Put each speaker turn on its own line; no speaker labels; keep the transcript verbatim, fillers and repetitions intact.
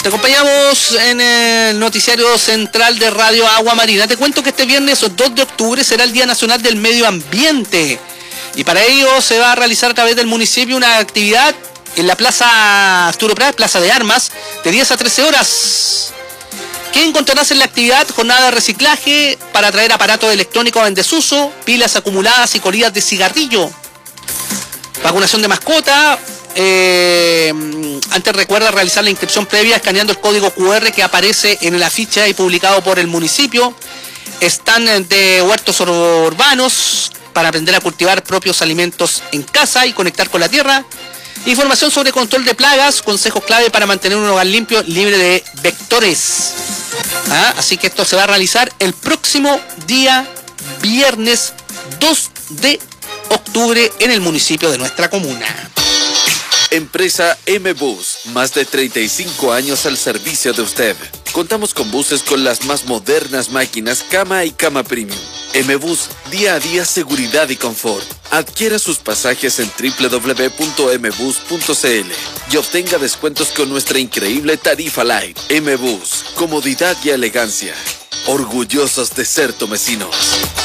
Te acompañamos en el noticiario central de Radio Agua Marina. Te cuento que este viernes dos de octubre será el Día Nacional del Medio Ambiente. Y para ello se va a realizar a través del municipio una actividad en la Plaza Arturo Prat, Plaza de Armas, de diez a trece horas. ¿Qué encontrarás en la actividad? Jornada de reciclaje para traer aparatos electrónicos en desuso, pilas acumuladas y colillas de cigarrillo. Vacunación de mascota. Eh, antes recuerda realizar la inscripción previa escaneando el código cu erre que aparece en el afiche y publicado por el municipio. Están de huertos urbanos para aprender a cultivar propios alimentos en casa y conectar con la tierra. Información sobre control de plagas, consejos clave para mantener un hogar limpio, libre de vectores. ¿Ah? Así que esto se va a realizar el próximo día viernes dos de octubre en el municipio de nuestra comuna.
Empresa M-Bus, más de treinta y cinco años al servicio de usted. Contamos con buses con las más modernas máquinas cama y cama premium. M-Bus, día a día seguridad y confort. Adquiera sus pasajes en doble u doble u doble u punto m bus punto c l y obtenga descuentos con nuestra increíble tarifa Light. M-Bus, comodidad y elegancia. Orgullosos de ser tomecinos.